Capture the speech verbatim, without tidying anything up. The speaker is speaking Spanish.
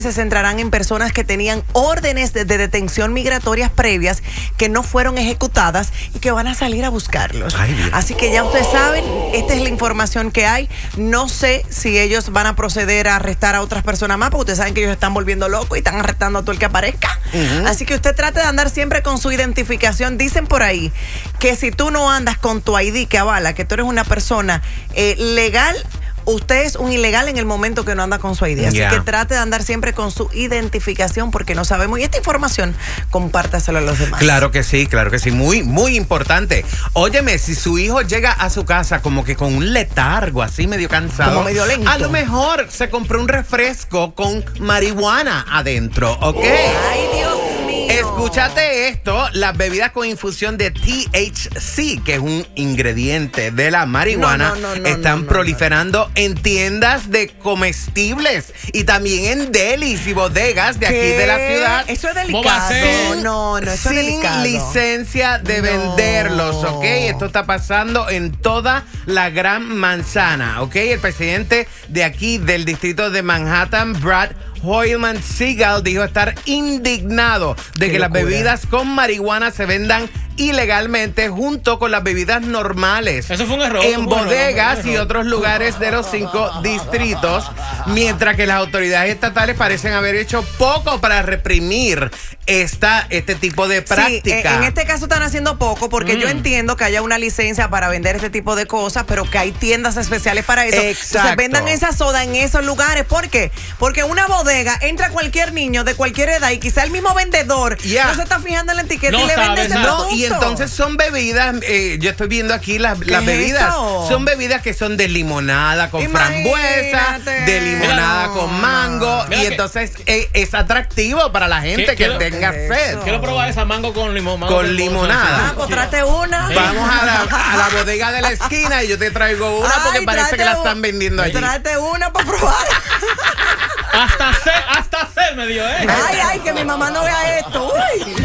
se centrarán en personas que tenían órdenes de, de detención migratorias previas que no fueron ejecutadas y que van a salir a buscarlos. Ay, así que ya ustedes saben, esta es la información que hay. No sé si ellos van a proceder a arrestar a otras personas más, porque ustedes saben que ellos están volviendo locos y están arrestando a todo el que aparezca. Uh-huh. Así que usted trate de andar siempre con su identificación. Dicen por ahí que si tú no andas con tu I D que avala que tú eres una persona eh, legal, usted es un ilegal en el momento que no anda con su I D. Así yeah. que trate de andar siempre con su identificación, porque no sabemos. Y esta información, compártaselo a los demás. Claro que sí, claro que sí. Muy, muy importante. Óyeme, si su hijo llega a su casa como que con un letargo, así medio cansado, como medio lento, a lo mejor se compró un refresco con marihuana adentro, ¿ok? Ay, Dios mío. Escúchate esto, las bebidas con infusión de T H C, que es un ingrediente de la marihuana, no, no, no, no, están no, no, proliferando no, no. en tiendas de comestibles y también en delis y bodegas de ¿Qué? aquí de la ciudad. Eso es delicado. Sin, no, no, eso sin es delicado. licencia de no. venderlos, ¿ok? Esto está pasando en toda la Gran Manzana, ¿ok? El presidente de aquí, del distrito de Manhattan, Brad Hoylman Segal, dijo estar indignado de que locura. las bebidas con marihuana se vendan ilegalmente junto con las bebidas normales. Eso fue un error. En bodegas error, y otros lugares de los cinco distritos, mientras que las autoridades estatales parecen haber hecho poco para reprimir esta, este tipo de práctica. Sí, en este caso están haciendo poco, porque mm. yo entiendo que haya una licencia para vender este tipo de cosas, pero que hay tiendas especiales para eso. Exacto. Entonces vendan esa soda en esos lugares. ¿Por qué? Porque una bodega entra cualquier niño de cualquier edad y quizá el mismo vendedor yeah. no se está fijando en la etiqueta no y le vende ese no, y entonces son bebidas, eh, yo estoy viendo aquí las, las bebidas, eso? son bebidas que son de limonada con Imagínate. frambuesa, de limonada no, con mango, no. y entonces eh, es atractivo para la gente que quiero, tenga sed. Quiero probar esa mango con limón. Mango con, con limonada. Ah, pues trate una. Vamos a la, a la bodega de la esquina y yo te traigo una Ay, porque parece que la están vendiendo allí. Trate una para probar. Hasta sed, hasta sed me dio, ¿eh? Ay, ay, que mi mamá no vea esto.